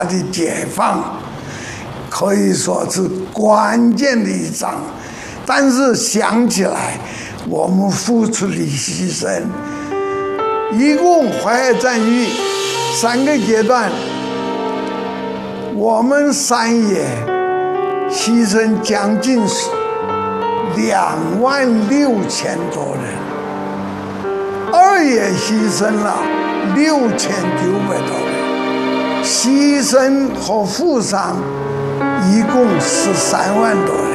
的解放可以说是关键的一章，但是想起来，我们付出的牺牲，一共淮海战役3个阶段，我们3野牺牲将近26000多人，2野牺牲了6900多人，牺牲和负伤一共13万多人。